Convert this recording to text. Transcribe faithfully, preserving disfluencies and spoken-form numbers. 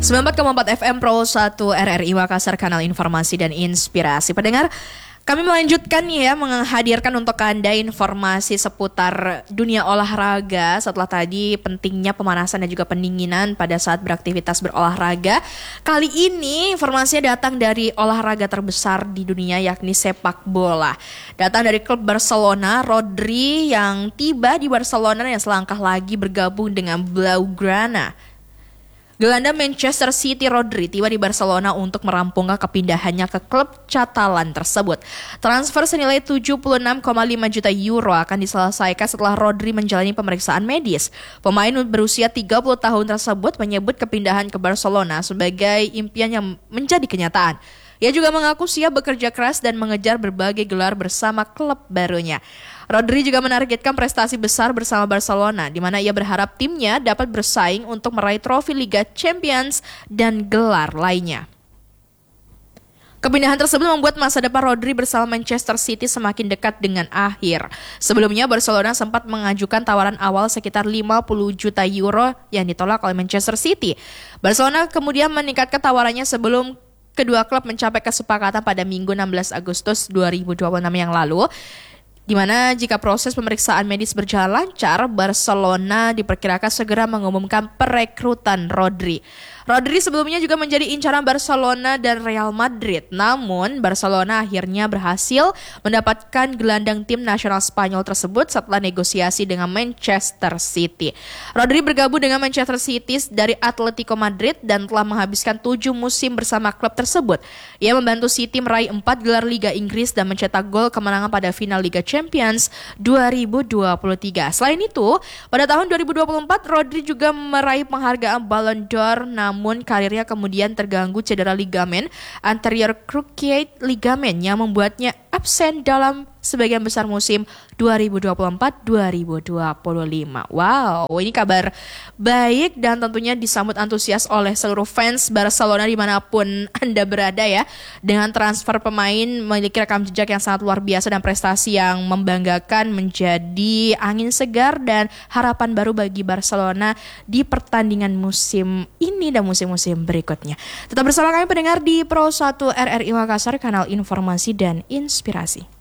sembilan puluh empat koma empat F M Pro satu R R I Makassar, kanal informasi dan inspirasi. Pendengar, kami melanjutkan nih ya, menghadirkan untuk Anda informasi seputar dunia olahraga setelah tadi pentingnya pemanasan dan juga pendinginan pada saat beraktivitas berolahraga. Kali ini informasinya datang dari olahraga terbesar di dunia, yakni sepak bola. Datang dari klub Barcelona, Rodri yang tiba di Barcelona yang selangkah lagi bergabung dengan Blaugrana. Gelandang Manchester City Rodri tiba di Barcelona untuk merampungkan kepindahannya ke klub Catalan tersebut. Transfer senilai tujuh puluh enam koma lima juta euro akan diselesaikan setelah Rodri menjalani pemeriksaan medis. Pemain berusia tiga puluh tahun tersebut menyebut kepindahan ke Barcelona sebagai impian yang menjadi kenyataan. Ia juga mengaku siap bekerja keras dan mengejar berbagai gelar bersama klub barunya. Rodri juga menargetkan prestasi besar bersama Barcelona, di mana ia berharap timnya dapat bersaing untuk meraih trofi Liga Champions dan gelar lainnya. Kepindahan tersebut membuat masa depan Rodri bersama Manchester City semakin dekat dengan akhir. Sebelumnya Barcelona sempat mengajukan tawaran awal sekitar lima puluh juta euro yang ditolak oleh Manchester City. Barcelona kemudian meningkatkan tawarannya sebelum kedua klub mencapai kesepakatan pada Minggu enam belas Agustus dua ribu dua puluh enam yang lalu, di mana jika proses pemeriksaan medis berjalan lancar, Barcelona diperkirakan segera mengumumkan perekrutan Rodri. Rodri sebelumnya juga menjadi incaran Barcelona dan Real Madrid. Namun, Barcelona akhirnya berhasil mendapatkan gelandang tim nasional Spanyol tersebut setelah negosiasi dengan Manchester City. Rodri bergabung dengan Manchester City dari Atletico Madrid dan telah menghabiskan tujuh musim bersama klub tersebut. Ia membantu City meraih empat gelar Liga Inggris dan mencetak gol kemenangan pada final Liga Champions dua ribu dua puluh tiga. Selain itu, pada tahun dua ribu dua puluh empat, Rodri juga meraih penghargaan Ballon d'Or, namun karirnya kemudian terganggu cedera ligamen anterior cruciate ligament yang membuatnya absen dalam sebagian besar musim dua ribu dua puluh empat dua ribu dua puluh lima. Wow, ini kabar baik dan tentunya disambut antusias oleh seluruh fans Barcelona dimanapun Anda berada ya. Dengan transfer pemain memiliki rekam jejak yang sangat luar biasa dan prestasi yang membanggakan, menjadi angin segar dan harapan baru bagi Barcelona di pertandingan musim ini dan musim-musim berikutnya. Tetap bersama kami pendengar di Pro satu R R I Makassar, kanal informasi dan inspirasi.